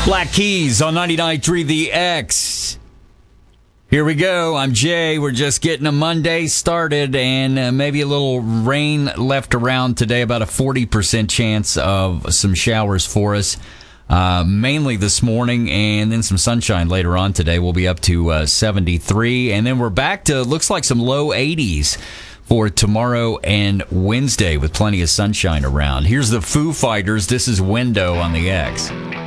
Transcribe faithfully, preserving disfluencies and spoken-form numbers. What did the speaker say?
Black Keys on ninety-nine point three The X. Here we go. I'm Jay. We're just getting a Monday started, and uh, maybe a little rain left around today, about a forty percent chance of some showers for us, uh, mainly this morning, and then some sunshine later on today. We'll be up to uh, seventy-three, and then we're back to, looks like, some low eighties for tomorrow and Wednesday with plenty of sunshine around. Here's the Foo Fighters. This is Window on the X.